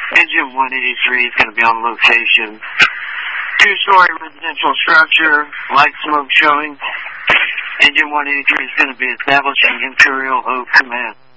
Engine 183 is going to be on location. Two-story residential structure, light smoke showing. Engine 183 is going to be establishing Imperial Oak Command.